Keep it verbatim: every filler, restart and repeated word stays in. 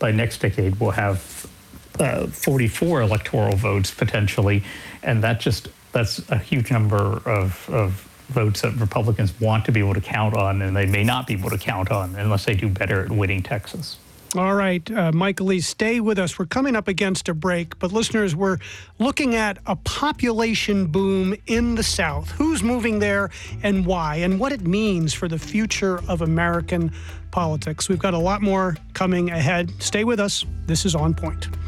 by next decade, we'll have uh, forty-four electoral votes potentially, and that just that's a huge number of, of votes that Republicans want to be able to count on, and they may not be able to count on unless they do better at winning Texas. All right, uh, Michael Lee, stay with us. We're coming up against a break, but listeners, we're looking at a population boom in the South. Who's moving there and why, and what it means for the future of American politics. We've got a lot more coming ahead. Stay with us. This is On Point.